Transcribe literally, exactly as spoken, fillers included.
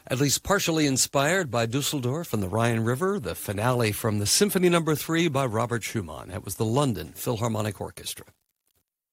At least partially inspired by Dusseldorf and the Rhine River, the finale from the Symphony Number Three by Robert Schumann. That was the London Philharmonic Orchestra.